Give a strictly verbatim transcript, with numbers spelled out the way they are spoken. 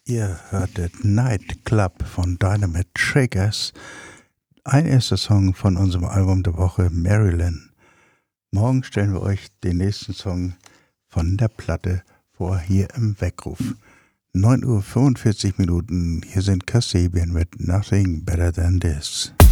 Ihr hörtet Night Club von Dynamite Shakers, ein erster Song von unserem Album der Woche, Marilyn. Morgen stellen wir euch den nächsten Song von der Platte vor, hier im Weckruf. neun Uhr fünfundvierzig Minuten, hier sind Kasabian mit Nothing Better Than This.